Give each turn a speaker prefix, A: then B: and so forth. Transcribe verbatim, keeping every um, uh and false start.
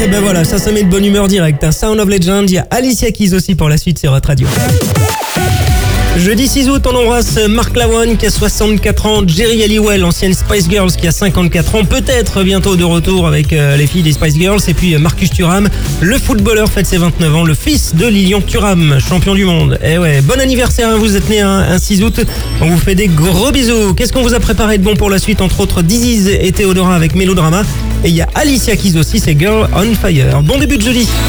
A: ben voilà, ça, ça met de bonne humeur direct. Un Sound of Legend, il y a Alicia Keys aussi pour la suite sur Hot Radio. Jeudi six août, on embrasse Mark Lavoine qui a soixante-quatre ans, Jerry Halliwell, ancienne Spice Girls qui a cinquante-quatre ans, peut-être bientôt de retour avec euh, les filles des Spice Girls, et puis euh, Marcus Thuram, le footballeur fête ses vingt-neuf ans, le fils de Lilian Thuram, champion du monde. Eh ouais, bon anniversaire, hein, vous êtes né un, un six août, on vous fait des gros bisous. Qu'est-ce qu'on vous a préparé de bon pour la suite? Entre autres, Diziz et Théodora avec Mélodrama, et il y a Alicia Keys aussi, c'est Girl on Fire. Bon début de jeudi.